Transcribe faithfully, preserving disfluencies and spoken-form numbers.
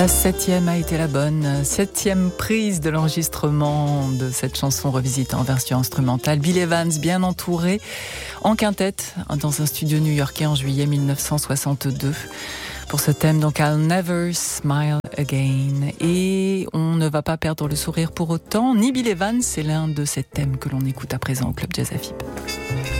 La septième a été la bonne, septième prise de l'enregistrement de cette chanson revisitée en version instrumentale. Bill Evans, bien entouré, en quintette, dans un studio new-yorkais en juillet mille neuf cent soixante-deux. Pour ce thème, donc, I'll Never Smile Again. Et on ne va pas perdre le sourire pour autant, ni Bill Evans, c'est l'un de ces thèmes que l'on écoute à présent au Club Jazz Afib.